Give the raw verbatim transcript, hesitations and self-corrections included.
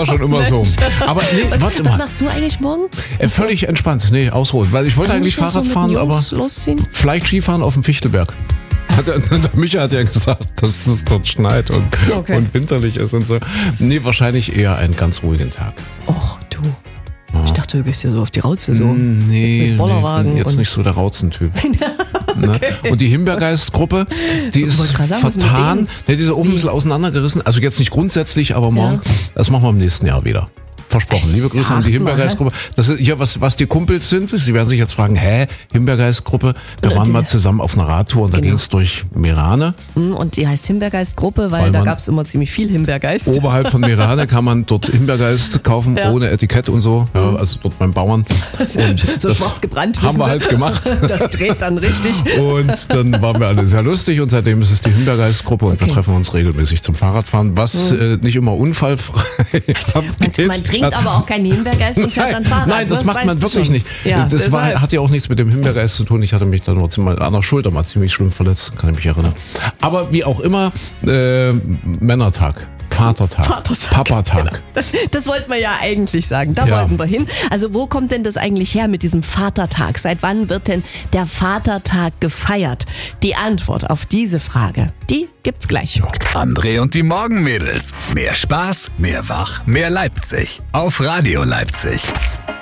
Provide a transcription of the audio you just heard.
war schon immer so. Aber nee, Was, warte was mal. machst du eigentlich morgen? Äh, völlig entspannt. Nee, ausruhen. Weil ich wollte eigentlich Nicht Fahrrad so mit fahren, den aber Jungs losziehen? vielleicht Skifahren auf dem Fichtelberg. Hat er, der Micha hat ja gesagt, dass es dort schneit und, Okay. und winterlich ist und so. Nee, wahrscheinlich eher einen ganz ruhigen Tag. Och, du. Ich dachte, du gehst ja so auf die Rauze so. Nee, Mit Bollerwagen nee, jetzt und- nicht so der Rauzentyp. Ne? Und die Himbeergeist-Gruppe, die ist wollte gerade sagen, was ist mit vertan. denen? Der hat diese oben ein bisschen auseinandergerissen. Also jetzt nicht grundsätzlich, aber morgen. Das machen wir im nächsten Jahr wieder. Versprochen. Es Liebe Grüße an sagt die mal, Himbeergeist-Gruppe. Das ist hier, was, was die Kumpels sind. Sie werden sich jetzt fragen, hä, Himbeergeist-Gruppe? Wir waren mal zusammen auf einer Radtour und da Genau. ging es durch Merane. Und die heißt Himbeergeist-Gruppe, weil, Weil da man- gab es immer ziemlich viel Himbeergeist. Oberhalb von Merane kann man dort Himbeergeist kaufen, Ja. ohne Etikett und so. Ja, also dort beim Bauern. Und so das schwarz gebrannt. haben wissen wir Sie? halt gemacht. Das dreht dann richtig. Und dann waren wir alle sehr lustig und seitdem ist es die Himbeergeist-Gruppe und wir Okay. treffen uns regelmäßig zum Fahrradfahren, was äh, nicht immer unfallfrei Man, abgeht. man trinkt aber auch keinen Himbeergeist und fährt dann Fahrrad. Nein, das ne? macht man weißt du wirklich schon. nicht. Ja, das war, deshalb. hat ja auch nichts mit dem Himbeergeist zu tun. Ich hatte mich da nur ziemlich an der Schulter mal ziemlich schlimm verletzt, kann ich mich erinnern. Aber wie auch immer, äh, Männertag, Vatertag, Vatertag. Papatag. Genau. Das, das wollten wir ja eigentlich sagen. Da Ja. wollten wir hin. Also wo kommt denn das eigentlich her mit diesem Vatertag? Seit wann wird denn der Vatertag gefeiert? Die Antwort auf diese Frage, die gibt's gleich. André und die Morgenmädels. Mehr Spaß, mehr Wach, mehr Leipzig. Auf Radio Leipzig.